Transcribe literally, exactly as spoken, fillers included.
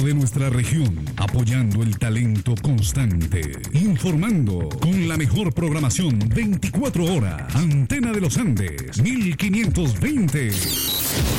de nuestra región, apoyando el talento constante, informando con la mejor programación veinticuatro horas. Antena de los Andes, mil quinientos veinte.